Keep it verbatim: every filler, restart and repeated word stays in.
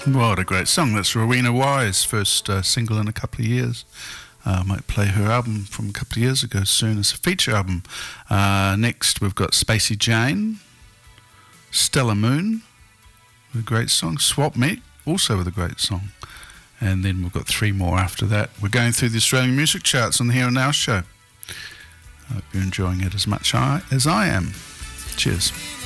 What a great song. That's Rowena Wise, first uh, single in a couple of years. I uh, might play her album from a couple of years ago soon as a feature album. Uh, next, we've got Spacey Jane, Stella Moon, with a great song. Swap Meet, also with a great song. And then we've got three more after that. We're going through the Australian music charts on the Here and Now show. I hope you're enjoying it as much I, as I am. Cheers.